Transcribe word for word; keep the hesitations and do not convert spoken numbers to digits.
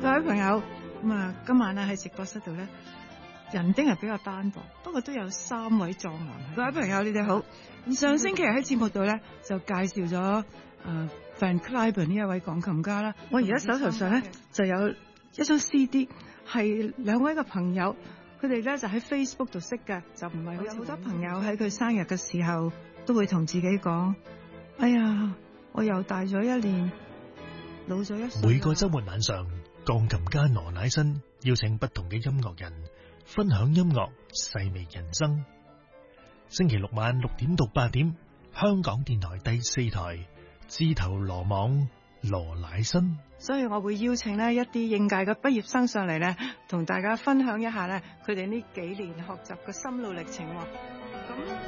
各位朋友，咁啊，今晚咧喺直播室度咧，人丁係比較單薄，不過都有三位壯男。各位朋友，你哋好。上星期喺節目度咧就介紹咗誒 Van Cliburn 呢一位鋼琴家啦。我而家手頭上咧就有一張 C D， 係兩位嘅朋友，佢哋咧就喺 Facebook 度識嘅，就唔係好。有好多朋友喺佢生日嘅時候都會同自己講：哎呀，我又大咗一年，老咗一歲。 每個週末晚上，鋼琴家羅乃新邀請不同嘅音樂人分享音樂，細味人生。星期六晚六點到八點，香港電台第四台，自投羅網，羅乃新。 所以我會邀請呢一啲應屆嘅畢業生上嚟咧，同大家分享一下咧佢哋呢幾年學習嘅心路歷程。咁